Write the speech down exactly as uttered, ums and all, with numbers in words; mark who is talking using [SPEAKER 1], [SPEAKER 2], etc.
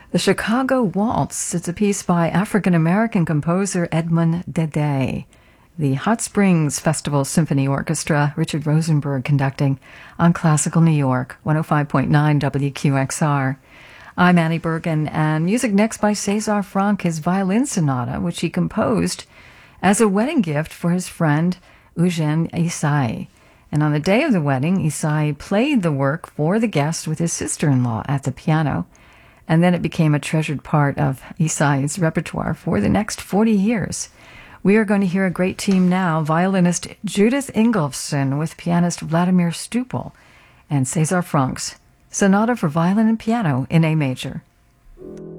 [SPEAKER 1] The Chicago Waltz. It's a piece by African-American composer Edmond Dede. The Hot Springs Festival Symphony Orchestra, Richard Rosenberg conducting on Classical New York, one oh five point nine W Q X R. I'm Annie Bergen, and music next by César Franck, his violin sonata, which he composed as a wedding gift for his friend Eugène Ysaÿe. And on the day of the wedding, Ysaÿe played the work for the guest with his sister-in-law at the piano, and then it became a treasured part of Ysaÿe's repertoire for the next forty years. We are going to hear a great team now, violinist Judith Ingolfsson with pianist Vladimir Stupel, and César Franck's Sonata for Violin and Piano in A major.